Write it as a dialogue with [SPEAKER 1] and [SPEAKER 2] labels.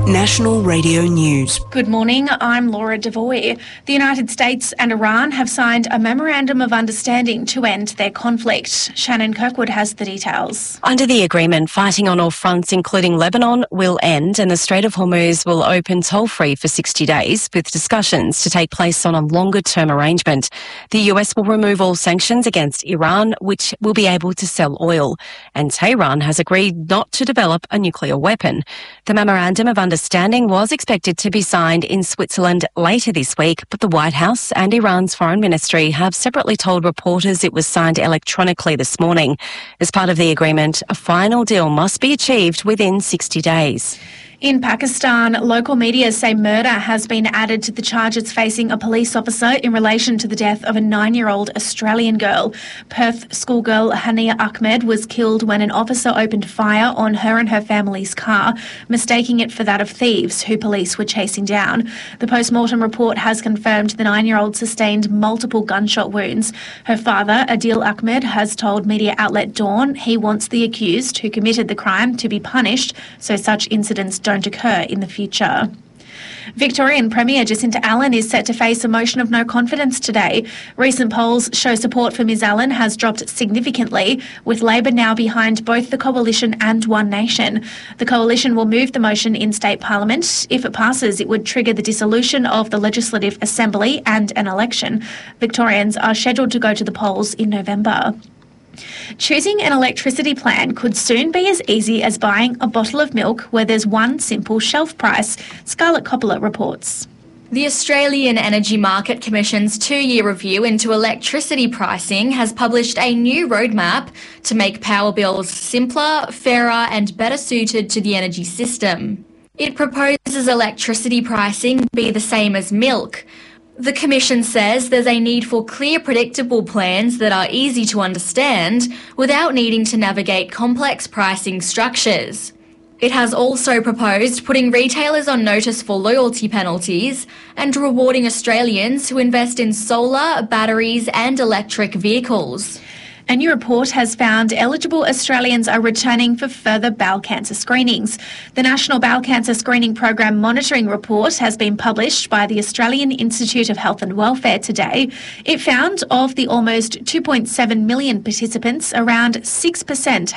[SPEAKER 1] National Radio News.
[SPEAKER 2] Good morning, I'm Laura Devoy. The United States and Iran have signed a memorandum of understanding to end their conflict. Shannon Kirkwood has the details.
[SPEAKER 3] Under the agreement, fighting on all fronts, including Lebanon, will end and the Strait of Hormuz will open toll-free for 60 days, with discussions to take place on a longer-term arrangement. The US will remove all sanctions against Iran, which will be able to sell oil. And Tehran has agreed not to develop a nuclear weapon. The memorandum of understanding was expected to be signed in Switzerland later this week, but the White House and Iran's foreign ministry have separately told reporters it was signed electronically this morning. As part of the agreement, a final deal must be achieved within 60 days.
[SPEAKER 2] In Pakistan, local media say murder has been added to the charges facing a police officer in relation to the death of a 9-year-old Australian girl. Perth schoolgirl Hania Ahmed was killed when an officer opened fire on her and her family's car, mistaking it for that of thieves who police were chasing down. The post-mortem report has confirmed the 9-year-old sustained multiple gunshot wounds. Her father, Adil Ahmed, has told media outlet Dawn he wants the accused who committed the crime to be punished so such incidents don't occur in the future. Victorian Premier Jacinta Allen is set to face a motion of no confidence today. Recent polls show support for Ms Allen has dropped significantly, with Labor now behind both the Coalition and One Nation. The Coalition will move the motion in state parliament. If it passes, it would trigger the dissolution of the Legislative Assembly and an election. Victorians are scheduled to go to the polls in November. Choosing an electricity plan could soon be as easy as buying a bottle of milk where there's one simple shelf price. Scarlett Coppola reports.
[SPEAKER 4] The Australian Energy Market Commission's 2-year review into electricity pricing has published a new roadmap to make power bills simpler, fairer and better suited to the energy system. It proposes electricity pricing be the same as milk. The Commission says there's a need for clear, predictable plans that are easy to understand without needing to navigate complex pricing structures. It has also proposed putting retailers on notice for loyalty penalties and rewarding Australians who invest in solar, batteries and electric vehicles.
[SPEAKER 2] A new report has found eligible Australians are returning for further bowel cancer screenings. The National Bowel Cancer Screening Program Monitoring Report has been published by the Australian Institute of Health and Welfare today. It found of the almost 2.7 million participants, around 6%